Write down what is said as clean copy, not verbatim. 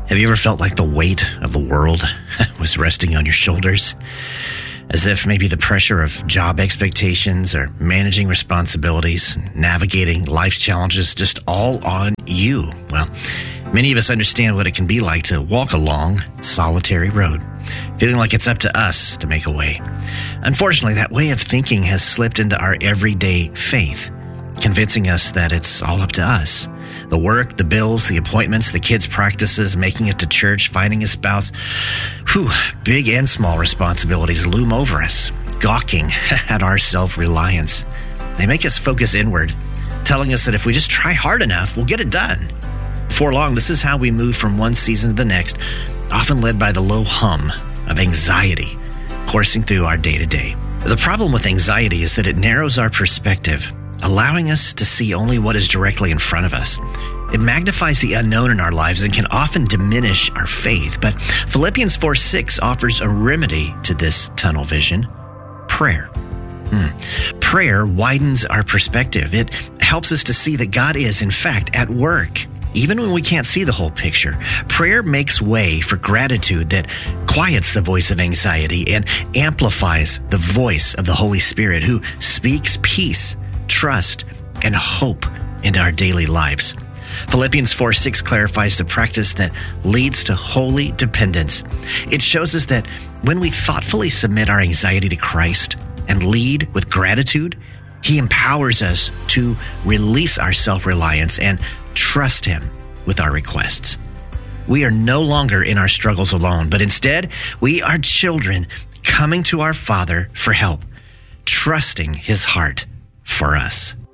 Have you ever felt like the weight of the world was resting on your shoulders? As if maybe the pressure of job expectations or managing responsibilities, navigating life's challenges, just all on you. Well, many of us understand what it can be like to walk a long, solitary road, feeling like it's up to us to make a way. Unfortunately, that way of thinking has slipped into our everyday faith, convincing us that it's all up to us. The work, the bills, the appointments, the kids' practices, making it to church, finding a spouse. Big and small responsibilities loom over us, gawking at our self-reliance. They make us focus inward, telling us that if we just try hard enough, we'll get it done. Before long, this is how we move from one season to the next, often led by the low hum of anxiety coursing through our day-to-day. The problem with anxiety is that it narrows our perspective, allowing us to see only what is directly in front of us. It magnifies the unknown in our lives and can often diminish our faith. But Philippians 4:6 offers a remedy to this tunnel vision: prayer. Prayer widens our perspective. It helps us to see that God is, in fact, at work, even when we can't see the whole picture. Prayer makes way for gratitude that quiets the voice of anxiety and amplifies the voice of the Holy Spirit, who speaks peace, trust, and hope into our daily lives. Philippians 4:6 clarifies the practice that leads to holy dependence. It shows us that when we thoughtfully submit our anxiety to Christ and lead with gratitude, He empowers us to release our self-reliance and trust Him with our requests. We are no longer in our struggles alone, but instead, we are children coming to our Father for help, trusting His heart for us.